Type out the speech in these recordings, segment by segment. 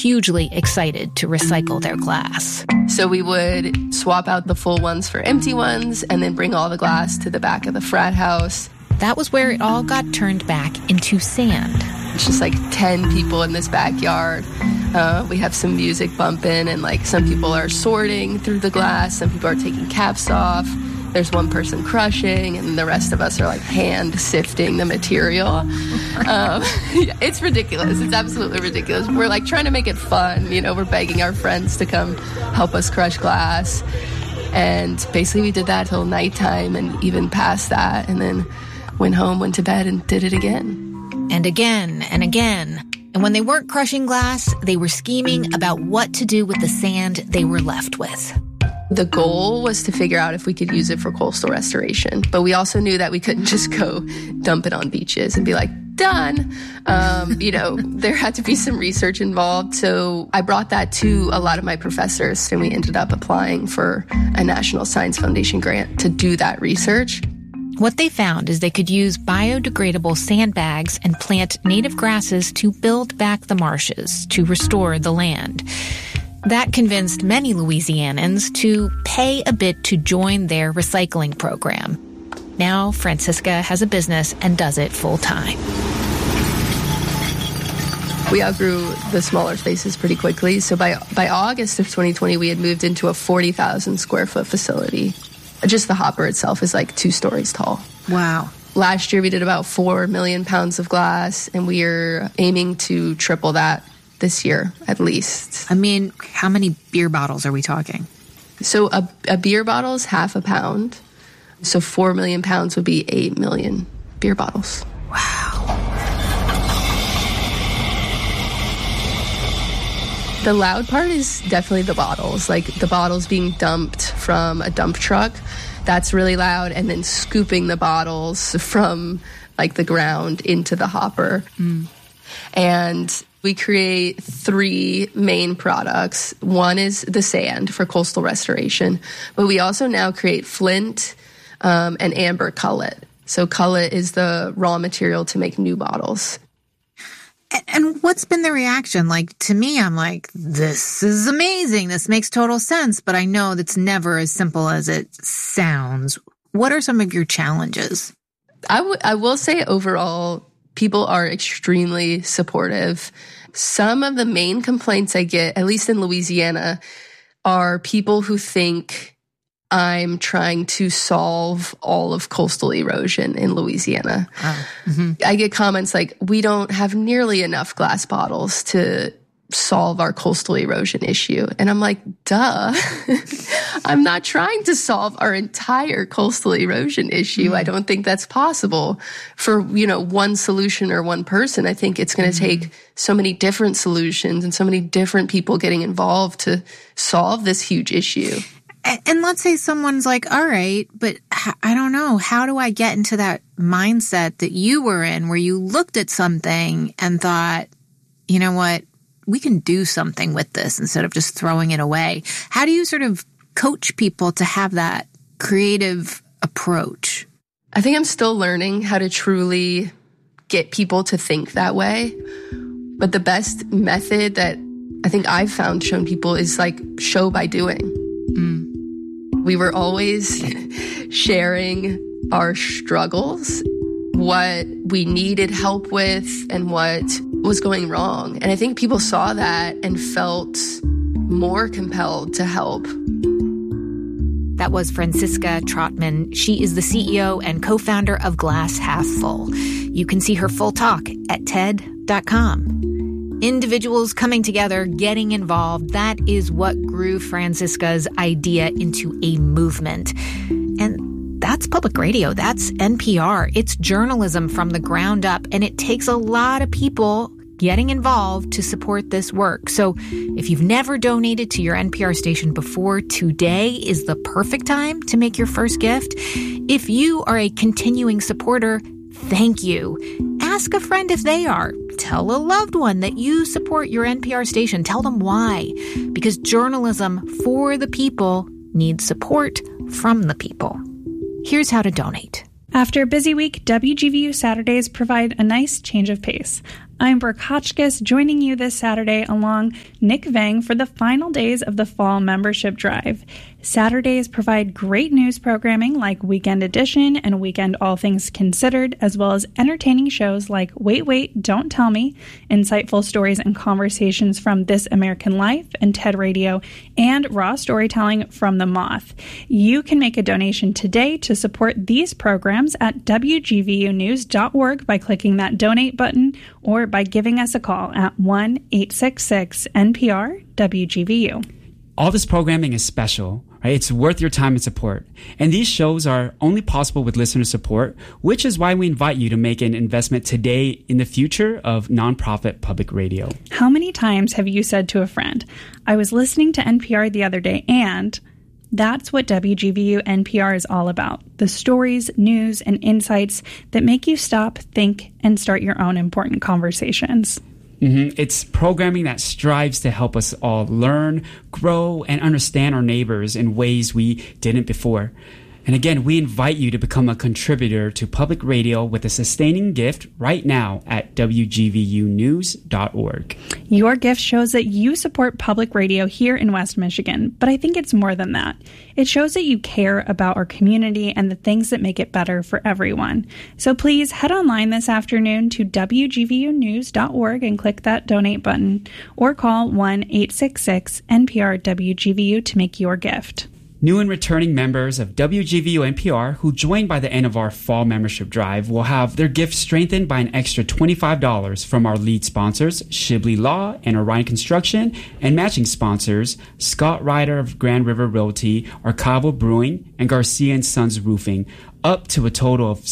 hugely excited to recycle their glass. So we would swap out the full ones for empty ones and then bring all the glass to the back of the frat house. That was where it all got turned back into sand. It's just like 10 people in this backyard. We have some music bumping, and like some people are sorting through the glass. Some people are taking caps off. There's one person crushing, and the rest of us are like hand sifting the material. It's ridiculous. It's absolutely ridiculous. We're like trying to make it fun. You know, we're begging our friends to come help us crush glass. And basically we did that till nighttime and even past that, and then went home, went to bed, and did it again. And again and again. And when they weren't crushing glass, they were scheming about what to do with the sand they were left with. The goal was to figure out if we could use it for coastal restoration. But we also knew that we couldn't just go dump it on beaches and be like, done. You know, there had to be some research involved. So I brought that to a lot of my professors, and we ended up applying for a National Science Foundation grant to do that research. What they found is they could use biodegradable sandbags and plant native grasses to build back the marshes, to restore the land. That convinced many Louisianans to pay a bit to join their recycling program. Now, Francisca has a business and does it full time. We outgrew the smaller spaces pretty quickly. So by August of 2020, we had moved into a 40,000 square foot facility. Just the hopper itself is like 2 stories tall. Wow. Last year, we did about 4 million pounds of glass, and we are aiming to triple that this year, at least. I mean, how many beer bottles are we talking? So a beer bottle is half a pound. So 4 million pounds would be 8 million beer bottles. Wow. The loud part is definitely the bottles, like the bottles being dumped from a dump truck. That's really loud. And then scooping the bottles from like the ground into the hopper. And we create 3 main products. One is the sand for coastal restoration, but we also now create flint and amber cullet. So cullet is the raw material to make new bottles. And what's been the reaction? Like, to me, I'm like, this is amazing. This makes total sense. But I know that's never as simple as it sounds. What are some of your challenges? I will say overall, people are extremely supportive. Some of the main complaints I get, at least in Louisiana, are people who think I'm trying to solve all of coastal erosion in Louisiana. I get comments like, we don't have nearly enough glass bottles to solve our coastal erosion issue. And I'm like, duh. I'm not trying to solve our entire coastal erosion issue. I don't think that's possible for, you know, one solution or one person. I think it's going to take so many different solutions and so many different people getting involved to solve this huge issue. And let's say someone's like, all right, but I don't know. How do I get into that mindset that you were in where you looked at something and thought, you know what, we can do something with this instead of just throwing it away? How do you sort of coach people to have that creative approach? I think I'm still learning how to truly get people to think that way. But the best method that I think I've found shown people is like show by doing. We were always sharing our struggles, what we needed help with, and what was going wrong. And I think people saw that and felt more compelled to help. That was Francisca Trotman. She is the CEO and co-founder of Glass Half Full. You can see her full talk at TED.com. Individuals coming together, getting involved, that is what grew Francisca's idea into a movement. And that's public radio. That's NPR. It's journalism from the ground up. And it takes a lot of people getting involved to support this work. So if you've never donated to your NPR station before, today is the perfect time to make your first gift. If you are a continuing supporter, thank you. Ask a friend if they are. Tell a loved one that you support your NPR station. Tell them why. Because journalism for the people needs support from the people. Here's how to donate. After a busy week, WGVU Saturdays provide a nice change of pace. I'm Brooke Hotchkiss, joining you this Saturday along Nick Vang for the final days of the fall membership drive. Saturdays provide great news programming like Weekend Edition and Weekend All Things Considered, as well as entertaining shows like Wait, Don't Tell Me, insightful stories and conversations from This American Life and TED Radio, and raw storytelling from The Moth. You can make a donation today to support these programs at WGVUnews.org by clicking that donate button or by giving us a call at 1-866-NPR-WGVU. All this programming is special, right? It's worth your time and support. And these shows are only possible with listener support, which is why we invite you to make an investment today in the future of nonprofit public radio. How many times have you said to a friend, I was listening to NPR the other day and... That's what WGVU NPR is all about. The stories, news, and insights that make you stop, think, and start your own important conversations. It's programming that strives to help us all learn, grow, and understand our neighbors in ways we didn't before. And again, we invite you to become a contributor to public radio with a sustaining gift right now at WGVUnews.org. Your gift shows that you support public radio here in West Michigan, but I think it's more than that. It shows that you care about our community and the things that make it better for everyone. So please head online this afternoon to WGVUnews.org and click that donate button, or call 1-866-NPR-WGVU to make your gift. New and returning members of WGVU NPR who join by the end of our fall membership drive will have their gift strengthened by an extra $25 from our lead sponsors, Shibley Law and Orion Construction, and matching sponsors, Scott Ryder of Grand River Realty, Archival Brewing, and Garcia & Sons Roofing, up to a total of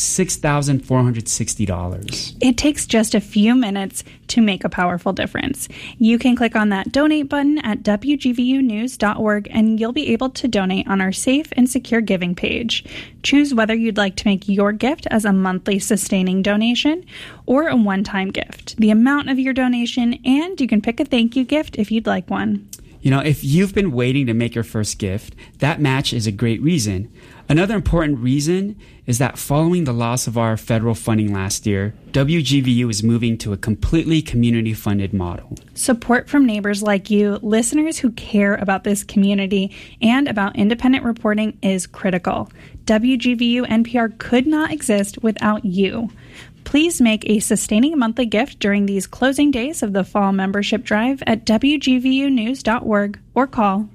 $6,460. It takes just a few minutes to make a powerful difference. You can click on that donate button at WGVUnews.org and you'll be able to donate on our safe and secure giving page. Choose whether you'd like to make your gift as a monthly sustaining donation or a one-time gift, the amount of your donation, and you can pick a thank you gift if you'd like one. You know, if you've been waiting to make your first gift, that match is a great reason. Another important reason is that following the loss of our federal funding last year, WGVU is moving to a completely community-funded model. Support from neighbors like you, listeners who care about this community and about independent reporting, is critical. WGVU NPR could not exist without you. Please make a sustaining monthly gift during these closing days of the fall membership drive at WGVUnews.org or call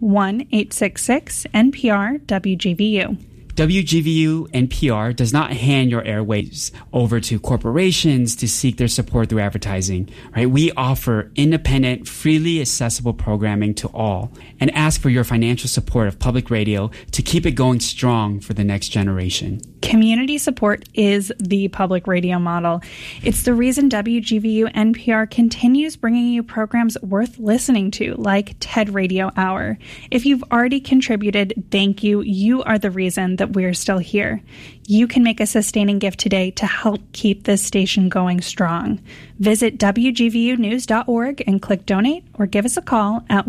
1-866-NPR-WGVU. WGVU NPR does not hand your airwaves over to corporations to seek their support through advertising, right? We offer independent, freely accessible programming to all and ask for your financial support of public radio to keep it going strong for the next generation. Community support is the public radio model. It's the reason WGVU NPR continues bringing you programs worth listening to, like TED Radio Hour. If you've already contributed, thank you. You are the reason that we're still here. You can make a sustaining gift today to help keep this station going strong. Visit WGVUnews.org and click donate, or give us a call at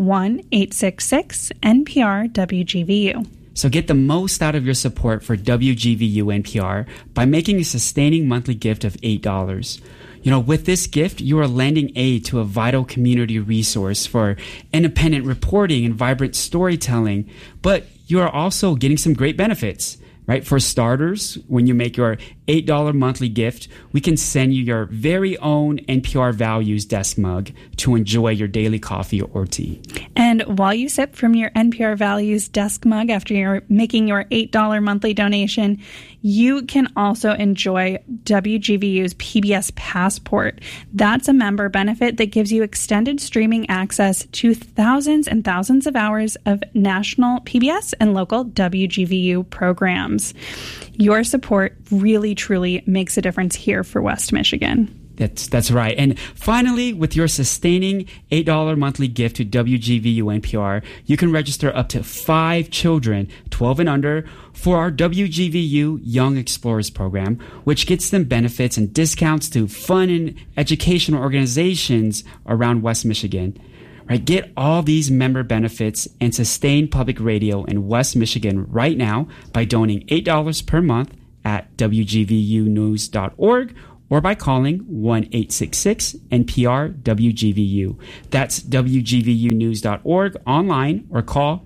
1-866-NPR-WGVU. So get the most out of your support for WGVU NPR by making a sustaining monthly gift of $8. You know, with this gift, you are lending aid to a vital community resource for independent reporting and vibrant storytelling, but you are also getting some great benefits. Right? For starters, when you make your $8 monthly gift, we can send you your very own NPR Values desk mug to enjoy your daily coffee or tea. And while you sip from your NPR Values desk mug after you're making your $8 monthly donation, you can also enjoy WGVU's PBS Passport. That's a member benefit that gives you extended streaming access to thousands and thousands of hours of national PBS and local WGVU programs. Your support really, truly makes a difference here for West Michigan. That's right. And finally, with your sustaining $8 monthly gift to WGVU NPR, you can register up to 5 children, 12 and under, for our WGVU Young Explorers program, which gets them benefits and discounts to fun and educational organizations around West Michigan. Right, get all these member benefits and sustain public radio in West Michigan right now by donating $8 per month at WGVUnews.org or by calling 1-866-NPR-WGVU. That's WGVUnews.org online or call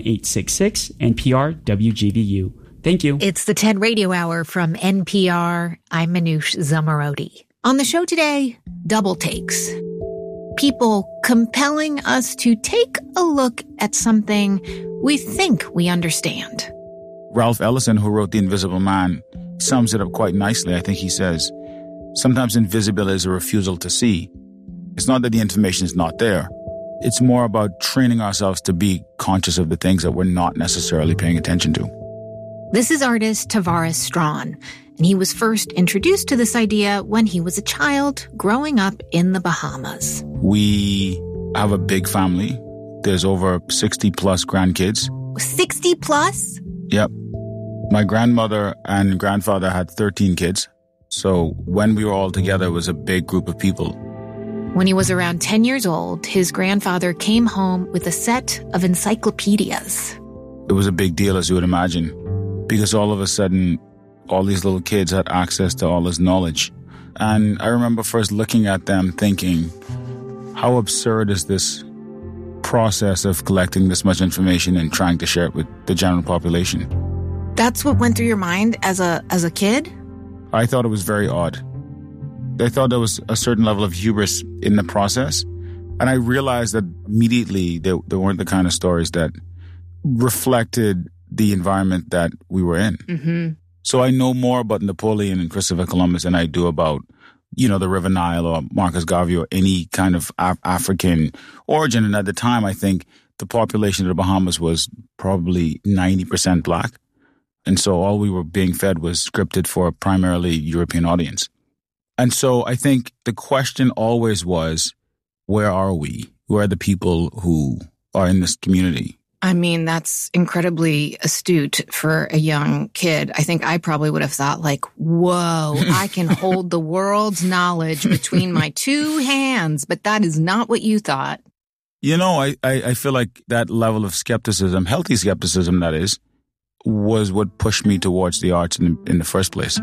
1-866-NPR-WGVU. Thank you. It's the TED Radio Hour from NPR. I'm Manoush Zomorodi. On the show today, double takes. People compelling us to take a look at something we think we understand. Ralph Ellison, who wrote The Invisible Man, sums it up quite nicely. I think he says, sometimes invisibility is a refusal to see. It's not that the information is not there. It's more about training ourselves to be conscious of the things that we're not necessarily paying attention to. This is artist Tavares Strachan, and he was first introduced to this idea when he was a child growing up in the Bahamas. We have a big family. There's over 60 plus grandkids. 60 plus? Yep. My grandmother and grandfather had 13 kids. So when we were all together, it was a big group of people. When he was around 10 years old, his grandfather came home with a set of encyclopedias. It was a big deal, as you would imagine, because all of a sudden, all these little kids had access to all this knowledge. And I remember first looking at them thinking, how absurd is this process of collecting this much information and trying to share it with the general population? That's what went through your mind as a kid? I thought it was very odd. I thought there was a certain level of hubris in the process. And I realized that immediately there weren't the kind of stories that reflected the environment that we were in. Mm-hmm. So I know more about Napoleon and Christopher Columbus than I do about, the River Nile or Marcus Garvey or any kind of African origin. And at the time, I think the population of the Bahamas was probably 90% Black. And so all we were being fed was scripted for a primarily European audience. And so I think the question always was, where are we? Where are the people who are in this community? I mean, that's incredibly astute for a young kid. I think I probably would have thought like, whoa, I can hold the world's knowledge between my two hands. But that is not what you thought. I feel like that level of skepticism, healthy skepticism that is, was what pushed me towards the arts in the first place.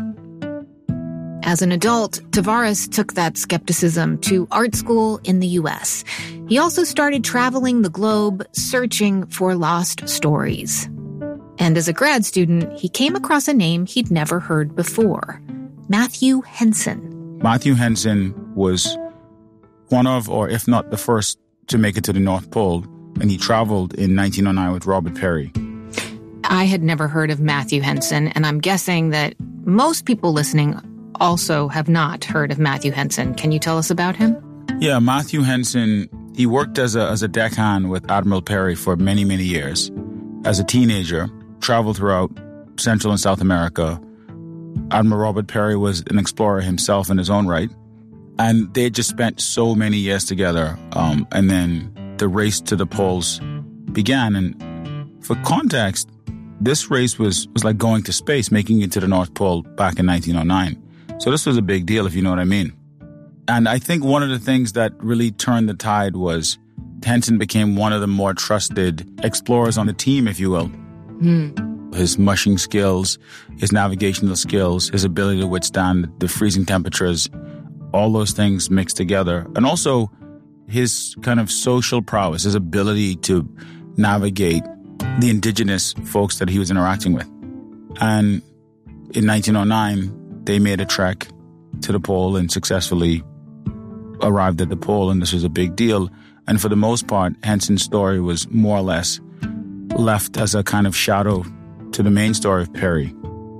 As an adult, Tavares took that skepticism to art school in the U.S. He also started traveling the globe searching for lost stories. And as a grad student, he came across a name he'd never heard before, Matthew Henson. Matthew Henson was one of, or if not the first, to make it to the North Pole, and he traveled in 1909 with Robert Peary. I had never heard of Matthew Henson, and I'm guessing that most people listening also have not heard of Matthew Henson. Can you tell us about him? Yeah, Matthew Henson, he worked as a deckhand with Admiral Peary for many, many years. As a teenager, traveled throughout Central and South America. Admiral Robert Peary was an explorer himself in his own right. And they just spent so many years together. And then the race to the poles began. And for context, this race was like going to space, making it to the North Pole back in 1909. So this was a big deal, if you know what I mean. And I think one of the things that really turned the tide was Henson became one of the more trusted explorers on the team, if you will. His mushing skills, his navigational skills, his ability to withstand the freezing temperatures, all those things mixed together. And also his kind of social prowess, his ability to navigate the indigenous folks that he was interacting with. And in 1909, they made a trek to the pole and successfully arrived at the pole, and this was a big deal. And for the most part, Henson's story was more or less left as a kind of shadow to the main story of Peary.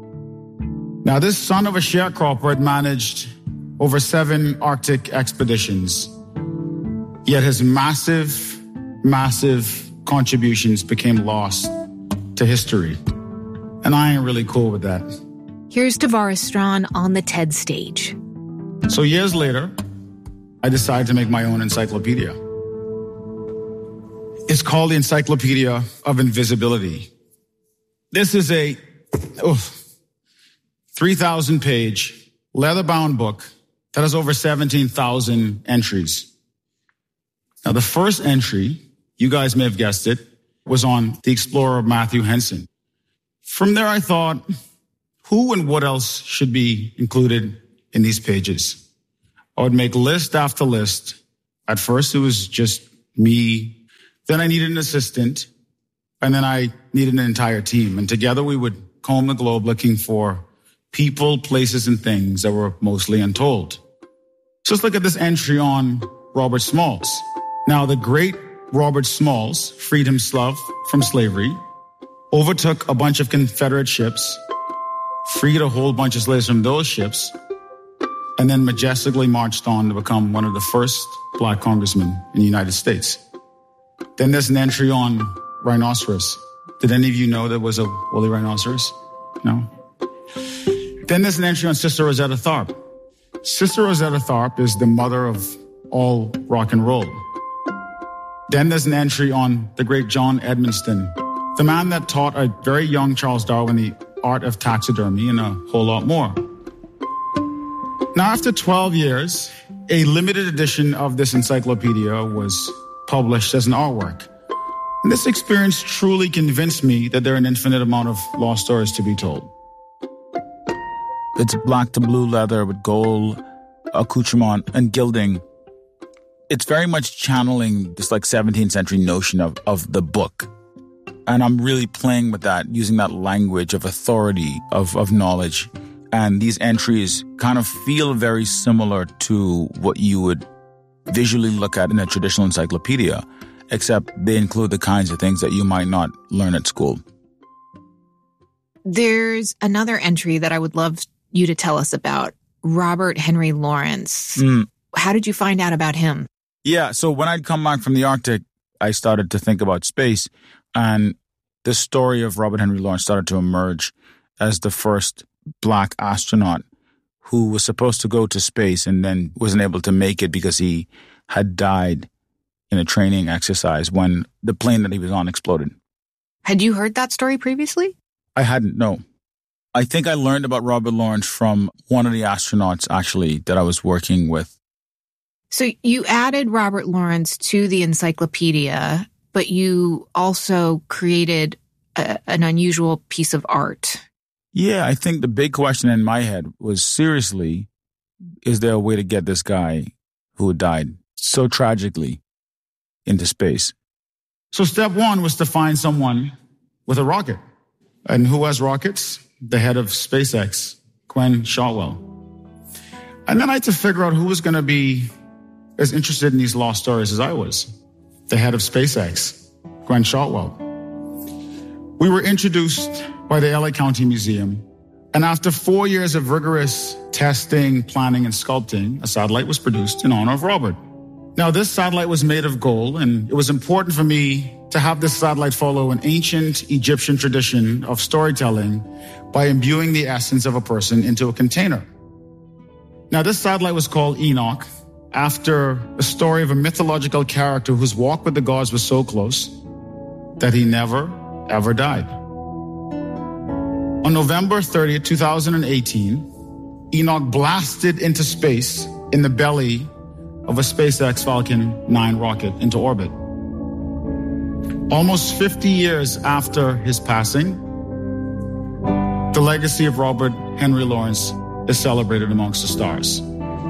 Now, this son of a sharecropper had managed over 7 Arctic expeditions, yet his massive contributions became lost to history. And I ain't really cool with that. Here's Tavares Strachan on the TED stage. So years later, I decided to make my own encyclopedia. It's called the Encyclopedia of Invisibility. This is a 3,000-page leather-bound book that has over 17,000 entries. Now, the first entry, you guys may have guessed it, was on the explorer Matthew Henson. From there, I thought, who and what else should be included in these pages. I would make list after list. At first, it was just me. Then I needed an assistant. And then I needed an entire team. And together we would comb the globe looking for people, places, and things that were mostly untold. Just look at this entry on Robert Smalls. Now, the great Robert Smalls freed himself from slavery, overtook a bunch of Confederate ships, freed a whole bunch of slaves from those ships, and then majestically marched on to become one of the first black congressmen in the United States. Then there's an entry on rhinoceros. Did any of you know there was a woolly rhinoceros? No? Then there's an entry on Sister Rosetta Tharpe. Sister Rosetta Tharpe is the mother of all rock and roll. Then there's an entry on the great John Edmonston, the man that taught a very young Charles Darwin the art of taxidermy and a whole lot more. Now, after 12 years, a limited edition of this encyclopedia was published as an artwork. And this experience truly convinced me that there are an infinite amount of lost stories to be told. It's black to blue leather with gold accoutrement and gilding. It's very much channeling this 17th century notion of the book. And I'm really playing with that, using that language of authority, of knowledge. And these entries kind of feel very similar to what you would visually look at in a traditional encyclopedia, except they include the kinds of things that you might not learn at school. There's another entry that I would love you to tell us about, Robert Henry Lawrence. How did you find out about him? Yeah, so when I'd come back from the Arctic, I started to think about space, and the story of Robert Henry Lawrence started to emerge as the first black astronaut who was supposed to go to space and then wasn't able to make it because he had died in a training exercise when the plane that he was on exploded. Had you heard that story previously? I hadn't, no. I think I learned about Robert Lawrence from one of the astronauts, actually, that I was working with. So you added Robert Lawrence to the encyclopedia, but you also created an unusual piece of art. Yeah, I think the big question in my head was, seriously, is there a way to get this guy who died so tragically into space? So step one was to find someone with a rocket. And who has rockets? The head of SpaceX, Gwen Shotwell. And then I had to figure out who was going to be as interested in these lost stories as I was. The head of SpaceX, Gwen Shotwell. We were introduced by the LA County Museum, and after 4 years of rigorous testing, planning, and sculpting, a satellite was produced in honor of Robert. Now, this satellite was made of gold, and it was important for me to have this satellite follow an ancient Egyptian tradition of storytelling by imbuing the essence of a person into a container. Now, this satellite was called Enoch, after a story of a mythological character whose walk with the gods was so close that he never, ever died. On November 30th, 2018, Enoch blasted into space in the belly of a SpaceX Falcon 9 rocket into orbit. Almost 50 years after his passing, the legacy of Robert Henry Lawrence is celebrated amongst the stars.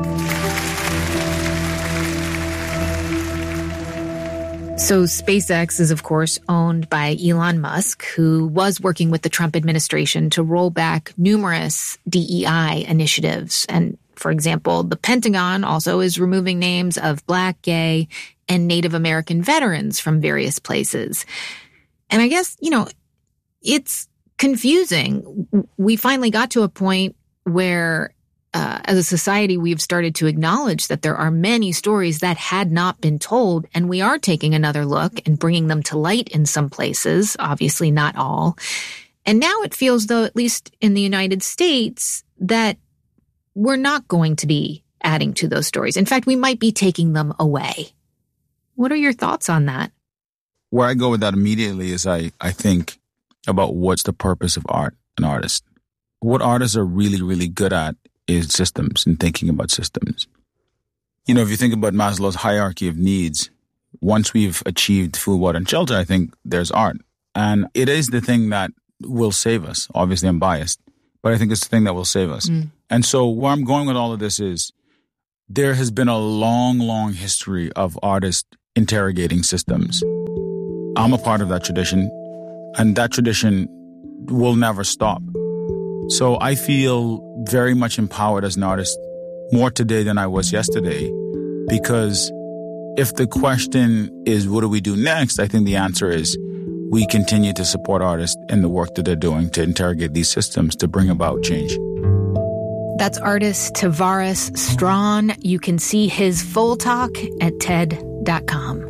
So SpaceX is, of course, owned by Elon Musk, who was working with the Trump administration to roll back numerous DEI initiatives. And, for example, the Pentagon also is removing names of Black, gay, and Native American veterans from various places. And I guess, it's confusing. We finally got to a point where as a society, we've started to acknowledge that there are many stories that had not been told, and we are taking another look and bringing them to light in some places, obviously not all. And now it feels, though, at least in the United States, that we're not going to be adding to those stories. In fact, we might be taking them away. What are your thoughts on that? Where I go with that immediately is I think about what's the purpose of art and artists. What artists are really, really good at is systems and thinking about systems. If you think about Maslow's hierarchy of needs, once we've achieved food, water, and shelter, I think there's art. And it is the thing that will save us. Obviously, I'm biased. but I think it's the thing that will save us. And so where I'm going with all of this is there has been a long, long history of artists interrogating systems. I'm a part of that tradition, and that tradition will never stop. So I feel very much empowered as an artist, more today than I was yesterday, because if the question is, what do we do next? I think the answer is we continue to support artists in the work that they're doing to interrogate these systems to bring about change. That's artist Tavares Strawn. You can see his full talk at TED.com.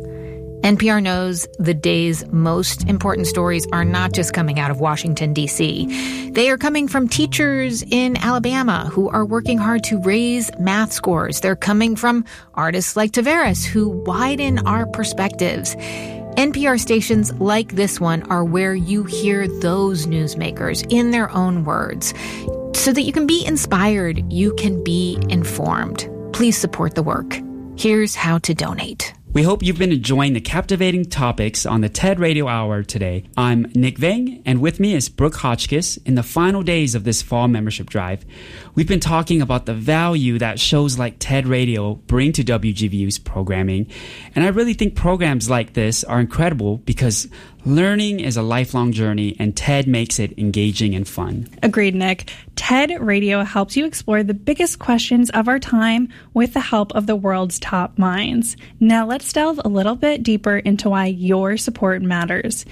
NPR knows the day's most important stories are not just coming out of Washington, D.C. They are coming from teachers in Alabama who are working hard to raise math scores. They're coming from artists like Tavares who widen our perspectives. NPR stations like this one are where you hear those newsmakers in their own words. So that you can be inspired, you can be informed. Please support the work. Here's how to donate. We hope you've been enjoying the captivating topics on the TED Radio Hour today. I'm Nick Vang, and with me is Brooke Hotchkiss in the final days of this fall membership drive. We've been talking about the value that shows like TED Radio bring to WGVU's programming, and I really think programs like this are incredible because learning is a lifelong journey, and TED makes it engaging and fun. Agreed, Nick. TED Radio helps you explore the biggest questions of our time with the help of the world's top minds. Now let's delve a little bit deeper into why your support matters.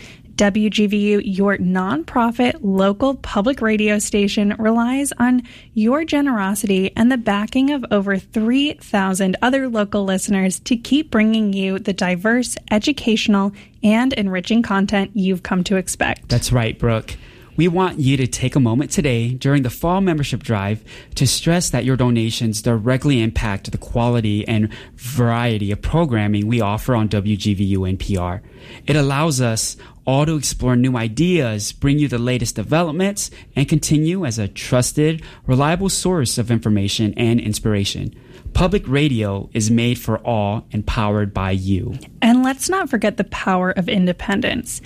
WGVU, your nonprofit local public radio station, relies on your generosity and the backing of over 3,000 other local listeners to keep bringing you the diverse, educational, and enriching content you've come to expect. That's right, Brooke. We want you to take a moment today during the fall membership drive to stress that your donations directly impact the quality and variety of programming we offer on WGVU NPR. It allows us all to explore new ideas, bring you the latest developments, and continue as a trusted, reliable source of information and inspiration. Public radio is made for all and powered by you. And let's not forget the power of independence.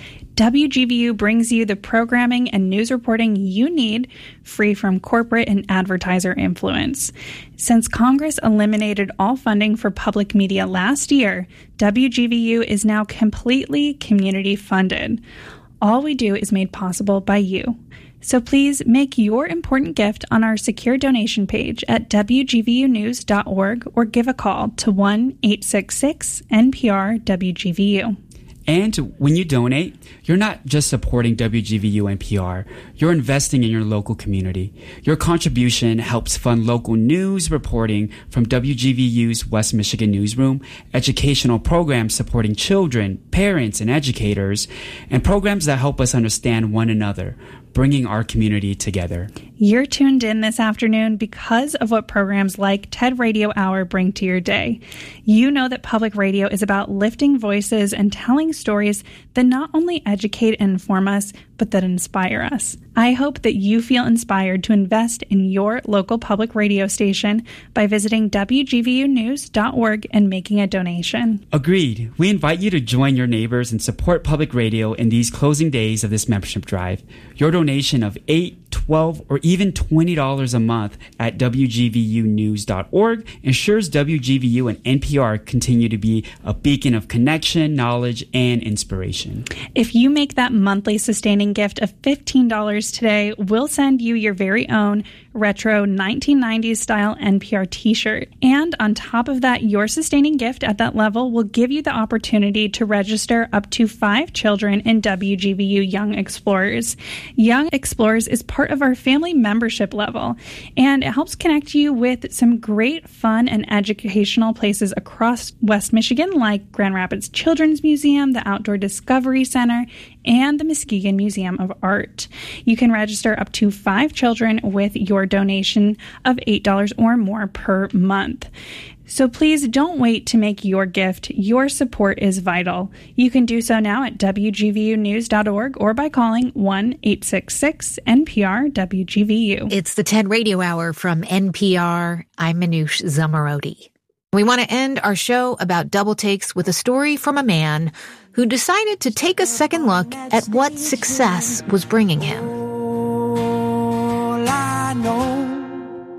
WGVU brings you the programming and news reporting you need, free from corporate and advertiser influence. Since Congress eliminated all funding for public media last year, WGVU is now completely community funded. All we do is made possible by you. So please make your important gift on our secure donation page at WGVUnews.org or give a call to 1-866-NPR-WGVU. And when you donate, you're not just supporting WGVU NPR, you're investing in your local community. Your contribution helps fund local news reporting from WGVU's West Michigan newsroom, educational programs supporting children, parents, and educators, and programs that help us understand one another, bringing our community together. You're tuned in this afternoon because of what programs like TED Radio Hour bring to your day. You know that public radio is about lifting voices and telling stories that not only educate and inform us, but that inspire us. I hope that you feel inspired to invest in your local public radio station by visiting WGVUnews.org and making a donation. Agreed. We invite you to join your neighbors and support public radio in these closing days of this membership drive. Your donation of $8, $12, or even $20 a month at WGVUnews.org ensures WGVU and NPR continue to be a beacon of connection, knowledge, and inspiration. If you make that monthly sustaining gift of $15 today, we'll send you your very own retro 1990s style NPR t-shirt. And on top of that, your sustaining gift at that level will give you the opportunity to register up to 5 children in WGVU Young Explorers. Young Explorers is part of our family membership level, and it helps connect you with some great fun and educational places across West Michigan, like Grand Rapids Children's Museum, the Outdoor Discovery Center, and the Muskegon Museum of Art. You can register up to 5 children with your donation of $8 or more per month. So please don't wait to make your gift. Your support is vital. You can do so now at WGVUnews.org or by calling 1-866-NPR-WGVU. It's the TED Radio Hour from NPR. I'm Manoush Zomorodi. We want to end our show about double takes with a story from a man who decided to take a second look at what success was bringing him.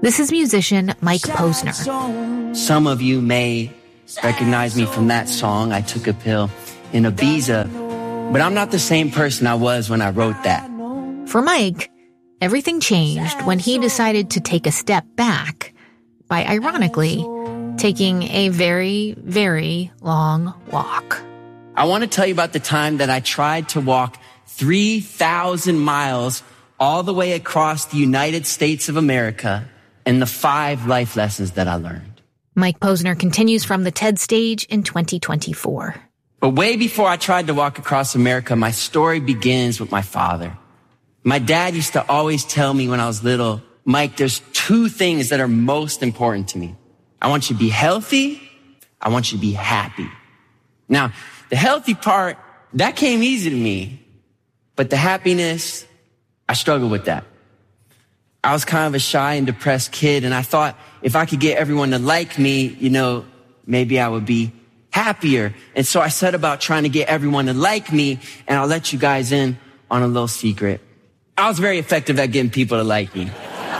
This is musician Mike Posner. Some of you may recognize me from that song, I Took a Pill in Ibiza, but I'm not the same person I was when I wrote that. For Mike, everything changed when he decided to take a step back by, ironically, taking a very, very long walk. I want to tell you about the time that I tried to walk 3,000 miles all the way across the United States of America and the 5 life lessons that I learned. Mike Posner continues from the TED stage in 2024. But way before I tried to walk across America, my story begins with my father. My dad used to always tell me when I was little, Mike, there's 2 things that are most important to me. I want you to be healthy. I want you to be happy. Now, the healthy part, that came easy to me. But the happiness, I struggled with that. I was kind of a shy and depressed kid, and I thought if I could get everyone to like me, maybe I would be happier. And so I set about trying to get everyone to like me, and I'll let you guys in on a little secret. I was very effective at getting people to like me.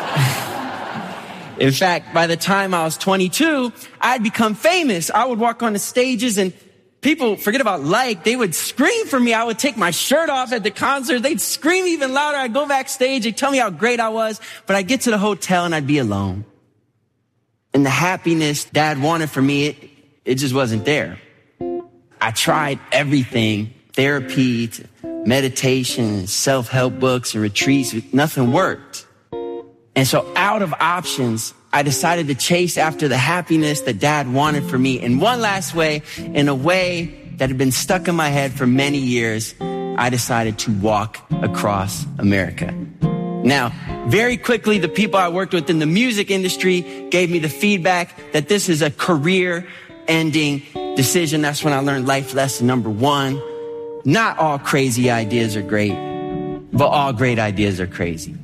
In fact, by the time I was 22, I'd become famous. I would walk on the stages and people, forget about they would scream for me. I would take my shirt off at the concert. They'd scream even louder. I'd go backstage. They'd tell me how great I was. But I'd get to the hotel and I'd be alone. And the happiness Dad wanted for me, it just wasn't there. I tried everything, therapy, meditation, self-help books and retreats. Nothing worked. And so out of options, I decided to chase after the happiness that Dad wanted for me in one last way, in a way that had been stuck in my head for many years. I decided to walk across America. Now, very quickly, the people I worked with in the music industry gave me the feedback that this is a career-ending decision. That's when I learned life lesson number 1. Not all crazy ideas are great, but all great ideas are crazy.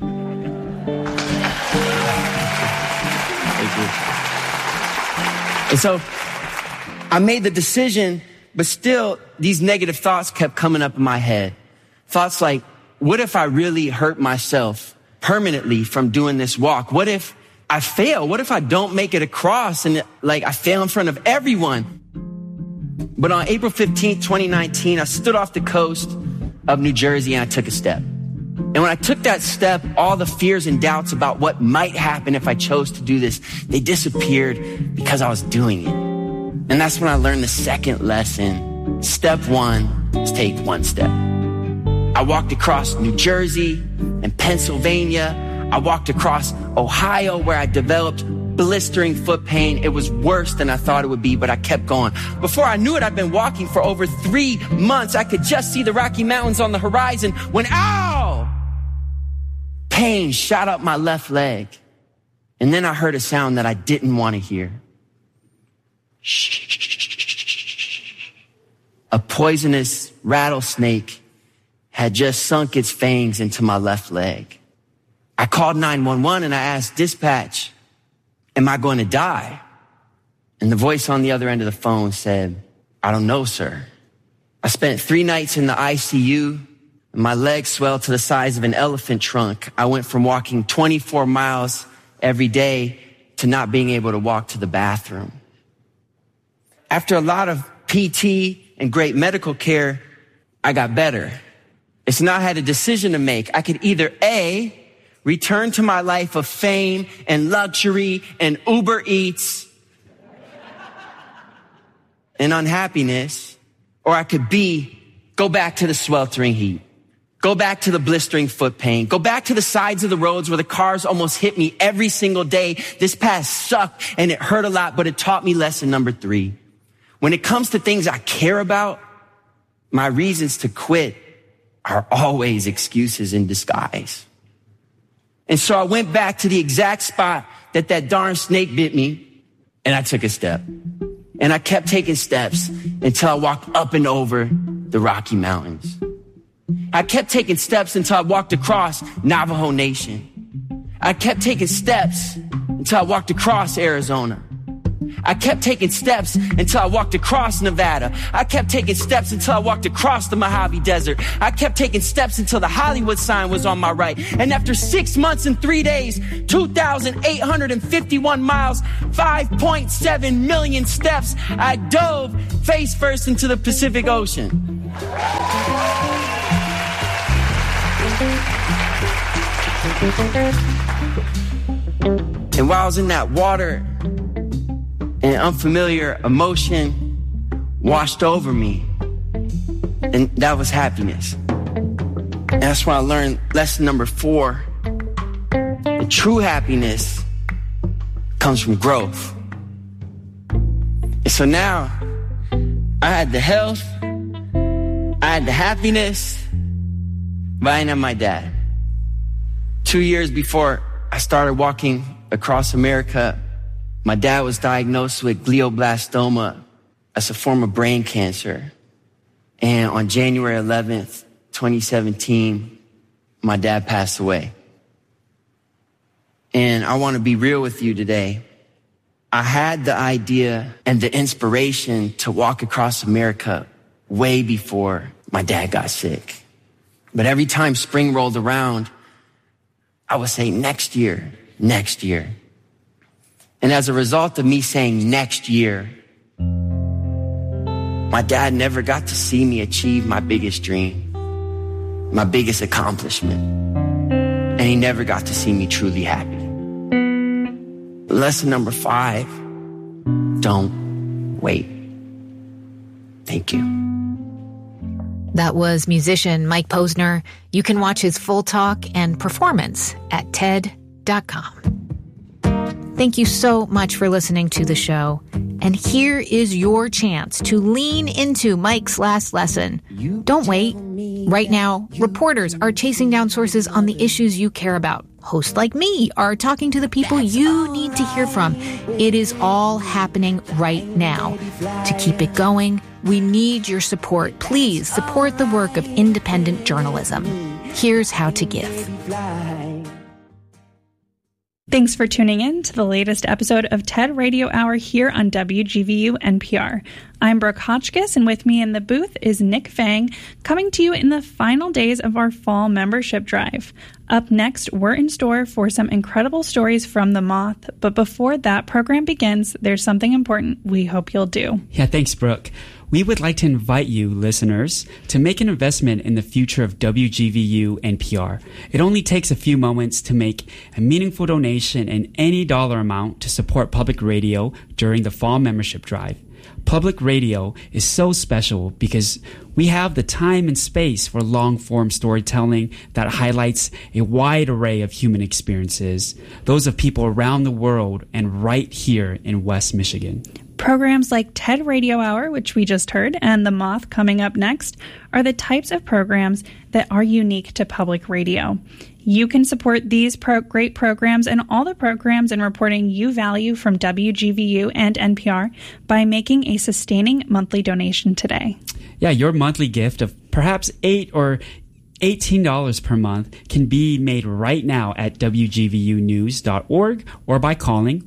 And so I made the decision, but still these negative thoughts kept coming up in my head. Thoughts like, what if I really hurt myself permanently from doing this walk? What if I fail? What if I don't make it across and I fail in front of everyone? But on April 15th, 2019, I stood off the coast of New Jersey and I took a step. And when I took that step, all the fears and doubts about what might happen if I chose to do this, they disappeared because I was doing it. And that's when I learned the second lesson. Step 1 is take 1 step. I walked across New Jersey and Pennsylvania. I walked across Ohio where I developed blistering foot pain. It was worse than I thought it would be, but I kept going. Before I knew it, I'd been walking for over 3 months. I could just see the Rocky Mountains on the horizon when, ow! Pain shot up my left leg. And then I heard a sound that I didn't want to hear. A poisonous rattlesnake had just sunk its fangs into my left leg. I called 911 and I asked dispatch, am I going to die? And the voice on the other end of the phone said, I don't know, sir. I spent 3 nights in the ICU. My legs swelled to the size of an elephant trunk. I went from walking 24 miles every day to not being able to walk to the bathroom. After a lot of PT and great medical care, I got better. It's now I had a decision to make. I could either A, return to my life of fame and luxury and Uber Eats and unhappiness, or I could B, go back to the sweltering heat. Go back to the blistering foot pain. Go back to the sides of the roads where the cars almost hit me every single day. This path sucked and it hurt a lot, but it taught me lesson number 3. When it comes to things I care about, my reasons to quit are always excuses in disguise. And so I went back to the exact spot that darn snake bit me, and I took a step. And I kept taking steps until I walked up and over the Rocky Mountains. I kept taking steps until I walked across Navajo Nation. I kept taking steps until I walked across Arizona. I kept taking steps until I walked across Nevada. I kept taking steps until I walked across the Mojave Desert. I kept taking steps until the Hollywood sign was on my right. And after 6 months and 3 days, 2,851 miles, 5.7 million steps, I dove face first into the Pacific Ocean. And while I was in that water, an unfamiliar emotion washed over me. And that was happiness. And that's when I learned lesson number 4. The true happiness comes from growth. And so now, I had the health, I had the happiness, but I didn't have my dad. 2 years before I started walking across America, my dad was diagnosed with glioblastoma. That's a form of brain cancer. And on January 11th, 2017, my dad passed away. And I want to be real with you today. I had the idea and the inspiration to walk across America way before my dad got sick. But every time spring rolled around, I would say next year, next year. And as a result of me saying next year, my dad never got to see me achieve my biggest dream, my biggest accomplishment. And he never got to see me truly happy. Lesson number 5, don't wait. Thank you. That was musician Mike Posner. You can watch his full talk and performance at TED.com. Thank you so much for listening to the show. And here is your chance to lean into Mike's last lesson. Don't wait. Right now, reporters are chasing down sources on the issues you care about. Hosts like me are talking to the people you need to hear from. It is all happening right now. To keep it going, we need your support. Please support the work of independent journalism. Here's how to give. Thanks for tuning in to the latest episode of TED Radio Hour here on WGVU NPR. I'm Brooke Hotchkiss, and with me in the booth is Nick Vang, coming to you in the final days of our fall membership drive. Up next, we're in store for some incredible stories from The Moth, but before that program begins, there's something important we hope you'll do. Yeah, thanks, Brooke. We would like to invite you, listeners, to make an investment in the future of WGVU NPR. It only takes a few moments to make a meaningful donation in any dollar amount to support public radio during the fall membership drive. Public radio is so special because we have the time and space for long-form storytelling that highlights a wide array of human experiences, those of people around the world and right here in West Michigan. Programs like TED Radio Hour, which we just heard, and The Moth coming up next, are the types of programs that are unique to public radio. You can support these great programs and all the programs and reporting you value from WGVU and NPR by making a sustaining monthly donation today. Yeah, your monthly gift of perhaps $8 or $18 per month can be made right now at WGVUnews.org or by calling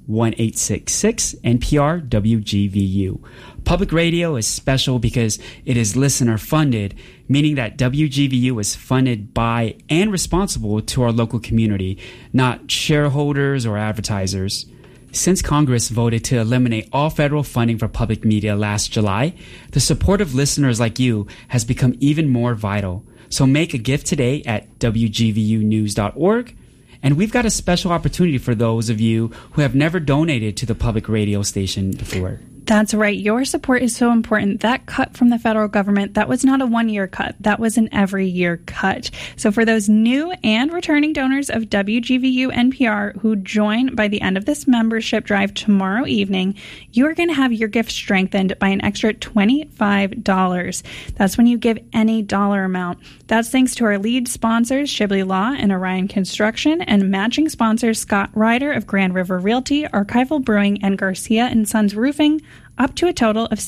1-866-NPR-WGVU. Public radio is special because it is listener funded, meaning that WGVU is funded by and responsible to our local community, not shareholders or advertisers. Since Congress voted to eliminate all federal funding for public media last July, the support of listeners like you has become even more vital. So make a gift today at WGVUnews.org. And we've got a special opportunity for those of you who have never donated to the public radio station before. That's right. Your support is so important. That cut from the federal government, that was not a one-year cut. That was an every-year cut. So for those new and returning donors of WGVU NPR who join by the end of this membership drive tomorrow evening, you are going to have your gift strengthened by an extra $25. That's when you give any dollar amount. That's thanks to our lead sponsors, Shibley Law and Orion Construction, and matching sponsors Scott Ryder of Grand River Realty, Archival Brewing, and Garcia & Sons Roofing. up to a total of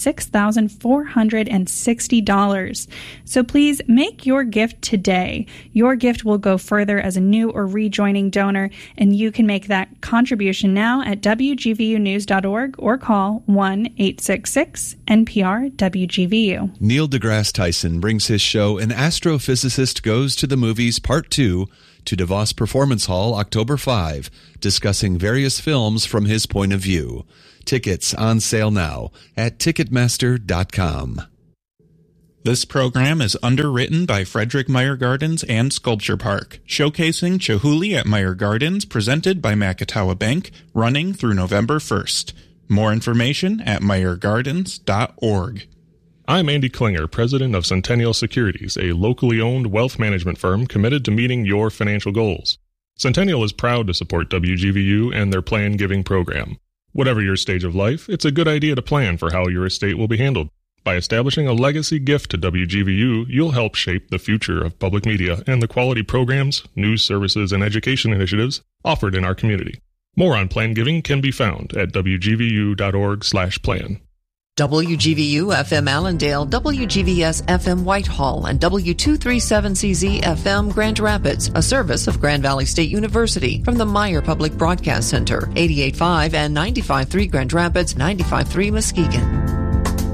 $6,460. So please make your gift today. Your gift will go further as a new or rejoining donor, and you can make that contribution now at WGVUnews.org or call 1-866-NPR-WGVU. Neil deGrasse Tyson brings his show An Astrophysicist Goes to the Movies Part 2 to DeVos Performance Hall October 5, discussing various films from his point of view. Tickets on sale now at Ticketmaster.com. This program is underwritten by Frederick Meyer Gardens and Sculpture Park, showcasing Chihuly at Meyer Gardens, presented by Macatawa Bank, running through November 1st. More information at meyergardens.org. I'm Andy Klinger, president of Centennial Securities, a locally owned wealth management firm committed to meeting your financial goals. Centennial is proud to support WGVU and their Plan Giving program. Whatever your stage of life, it's a good idea to plan for how your estate will be handled. By establishing a legacy gift to WGVU, you'll help shape the future of public media and the quality programs, news services, and education initiatives offered in our community. More on Plan Giving can be found at wgvu.org/plan. WGVU FM Allendale, WGVS FM Whitehall, and W237CZ FM Grand Rapids, a service of Grand Valley State University from the Meyer Public Broadcast Center, 88.5 and 95.3 Grand Rapids, 95.3 Muskegon.